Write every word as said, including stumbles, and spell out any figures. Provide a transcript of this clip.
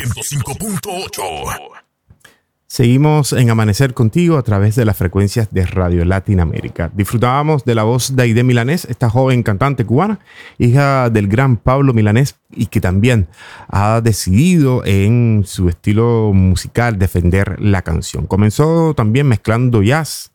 ciento cinco punto ocho. Seguimos en Amanecer Contigo a través de las frecuencias de Radio Latinoamérica. Disfrutábamos de la voz de Aide Milanés, esta joven cantante cubana, hija del gran Pablo Milanés, y que también ha decidido en su estilo musical defender la canción. Comenzó también mezclando jazz